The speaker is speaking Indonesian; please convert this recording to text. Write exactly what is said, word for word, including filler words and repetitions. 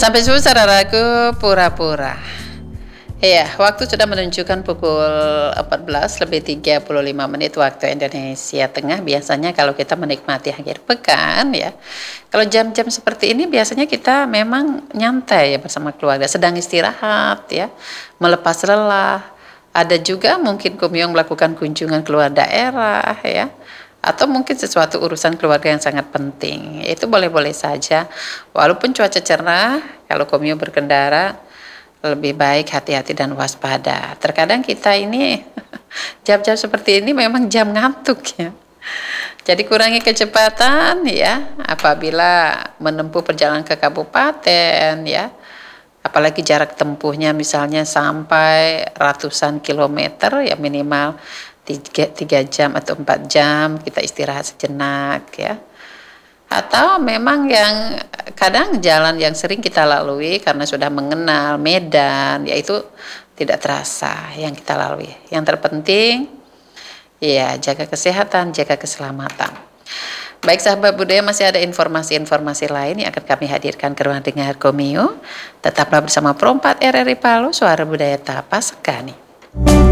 Sampai subuh saudaraku pura-pura. Iya, waktu sudah menunjukkan pukul empat belas lebih tiga puluh lima menit waktu Indonesia Tengah. Biasanya kalau kita menikmati akhir pekan ya. Kalau jam-jam seperti ini biasanya kita memang nyantai ya bersama keluarga, sedang istirahat ya, melepas lelah. Ada juga mungkin Kumyong melakukan kunjungan keluar daerah ya. Atau mungkin sesuatu urusan keluarga yang sangat penting. Itu boleh-boleh saja. Walaupun cuaca cerah, kalau Kumyong berkendara lebih baik hati-hati dan waspada. Terkadang kita ini jam-jam seperti ini memang jam ngantuk ya. Jadi kurangi kecepatan ya apabila menempuh perjalanan ke kabupaten ya. Apalagi jarak tempuhnya misalnya sampai ratusan kilometer ya minimal tiga, tiga jam atau empat jam kita istirahat sejenak ya. Atau memang yang kadang jalan yang sering kita lalui karena sudah mengenal medan, yaitu tidak terasa yang kita lalui. Yang terpenting, ya jaga kesehatan, jaga keselamatan. Baik sahabat budaya, masih ada informasi-informasi lain yang akan kami hadirkan ke ruang dengar Komio. Tetaplah bersama Pro empat R R I Palu, Suara Budaya Tapas Sekani.